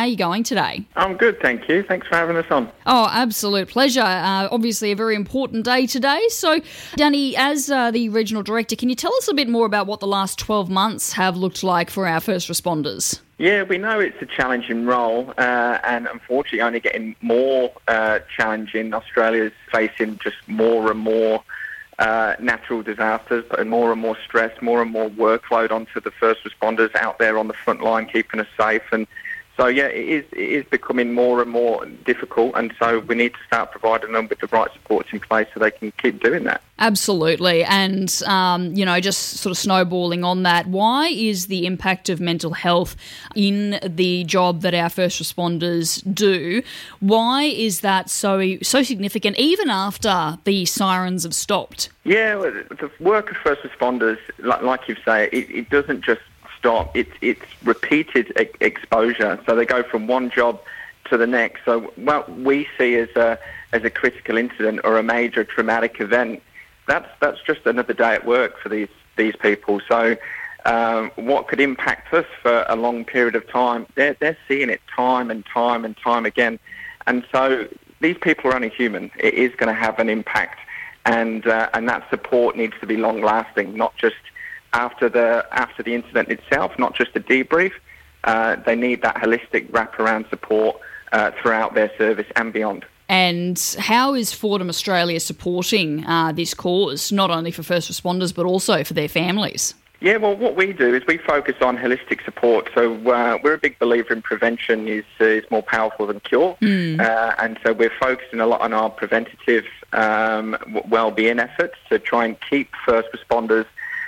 How are you going today? I'm good, thank you. Thanks for having us on. Oh, absolute pleasure. Obviously a very important day today. So, Danny, as the Regional Director, can you tell us a bit more about what the last 12 months have looked like for our first responders? Yeah, we know it's a challenging role and unfortunately only getting more challenging. Australia's facing just more and more natural disasters and more stress, more and more workload onto the first responders out there on the front line, keeping us safe. And so, yeah, it is becoming more and more difficult, and so we need to start providing them with the right supports in place so they can keep doing that. Absolutely. And, just sort of snowballing on that, why is the impact of mental health in the job that our first responders do, why is that so significant even after the sirens have stopped? Yeah, the work of first responders, like you say, it doesn't just stop. It's repeated exposure. So they go from one job to the next. So what we see as a critical incident or a major traumatic event, that's just another day at work for these people. So what could impact us for a long period of time, they're seeing it time and time and time again. And so these people are only human. It is going to have an impact, and that support needs to be long lasting, not just after the incident itself, not just a debrief. They need that holistic wraparound support throughout their service and beyond. And how is Fordham Australia supporting this cause, not only for first responders but also for their families? Yeah, well, what we do is we focus on holistic support. So we're a big believer in prevention is more powerful than cure. And so we're focusing a lot on our preventative well-being efforts to try and keep first responders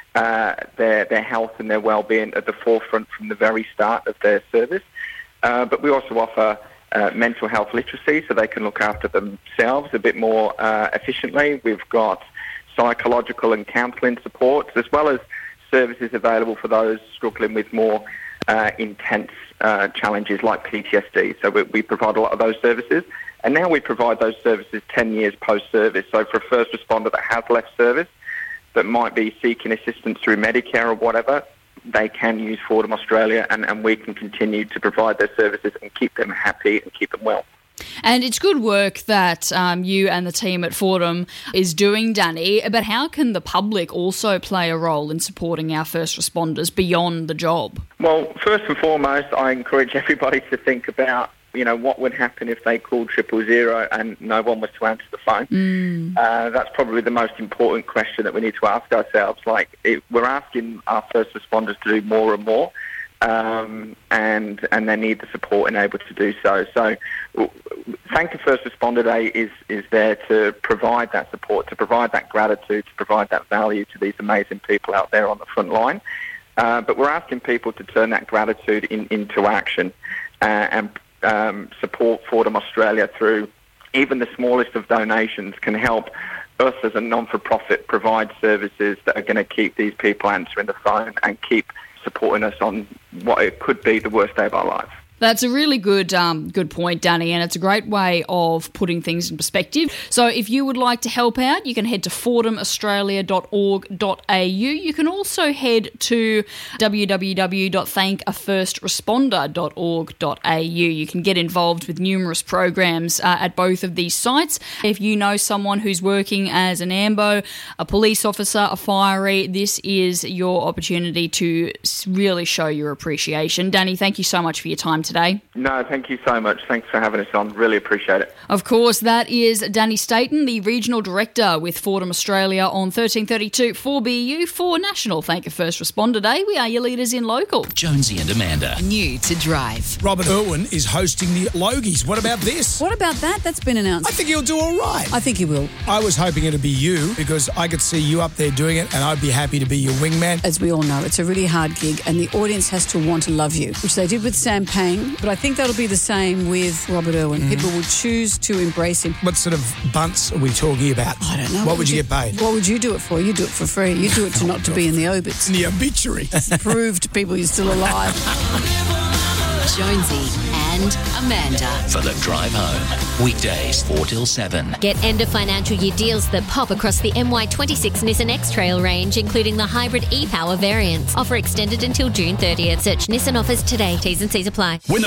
their health and their well-being at the forefront from the very start of their service. But we also offer mental health literacy so they can look after themselves a bit more efficiently. We've got psychological and counselling supports, as well as services available for those struggling with more intense challenges like PTSD. So we provide a lot of those services. And now we provide those services 10 years post-service. So for a first responder that has left service, that might be seeking assistance through Medicare or whatever, they can use Fordham Australia and we can continue to provide their services and keep them happy and keep them well. And it's good work that you and the team at Fordham is doing, Danny, but how can the public also play a role in supporting our first responders beyond the job? Well, first and foremost, I encourage everybody to think about what would happen if they called 000 and no one was to answer the phone. That's probably the most important question that we need to ask ourselves. We're asking our first responders to do more and more, and they need the support and able to do so. So Thank You First Responder Day is there to provide that support, to provide that gratitude, to provide that value to these amazing people out there on the front line. But we're asking people to turn that gratitude into action and support Fordham Australia through even the smallest of donations can help us as a non-for-profit provide services that are going to keep these people answering the phone and keep supporting us on what it could be the worst day of our lives. That's a really good point, Danny, and it's a great way of putting things in perspective. So if you would like to help out, you can head to fordhamaustralia.org.au. You can also head to www.thankafirstresponder.org.au. You can get involved with numerous programs at both of these sites. If you know someone who's working as an AMBO, a police officer, a firey, this is your opportunity to really show your appreciation. Danny, thank you so much for your time today. No, thank you so much. Thanks for having us on. Really appreciate it. Of course, that is Danny Staton, the Regional Director with Fordham Australia on 1332 4BU for National Thank You First Responder Day. We are your leaders in local. Jonesy and Amanda. New to drive. Robert Irwin is hosting the Logies. What about this? What about that? That's been announced. I think he'll do all right. I think he will. I was hoping it'd be you because I could see you up there doing it and I'd be happy to be your wingman. As we all know, it's a really hard gig and the audience has to want to love you, which they did with Sam Pang, but I think that'll be the same with Robert Irwin. People will choose to embrace him. What sort of bunts are we talking about? I don't know. What would you get paid? What would you do it for? You do it for free. You do it to not to be in the obits. In the obituary. Prove to people you're still alive. Jonesy and Amanda. For the drive home. Weekdays 4 till 7. Get end of financial year deals that pop across the MY26 Nissan X-Trail range, including the hybrid e-Power variants. Offer extended until June 30th. Search Nissan offers today. T's and C's apply.